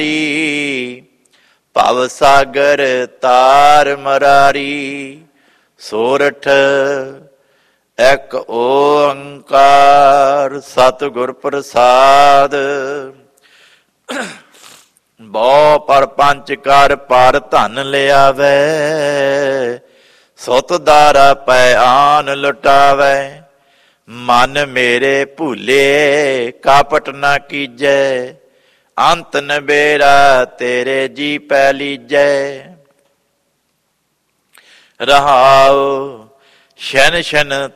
ਭਵ ਸਾਗਰ ਤਾਰ ਮਰਾਰੀ। ਸੋਰਠ ਇੱਕ ਓੰਕਾਰ ਸਤਿਗੁਰ ਪ੍ਰਸਾਦ। ਬਹੁ ਪਰਪੰਚ ਕਰ ਪਰ ਧਨ ਲਿਆਵੈ। ਸੁਤ ਦਾਰਾ ਪੈ ਆਨ ਲੁਟਾਵੈ। ਮਨ ਮੇਰੇ ਭੂਲੇ ਕਾਪਟ ਨਾ ਕੀਜੈ। ਅੰਤ ਨਬੇੜਾ ਤੇਰੇ ਜੀ ਪੈ ਲੀਜੈ। ਰਹਾਉ ਸ਼ਨ ਸ਼ਨ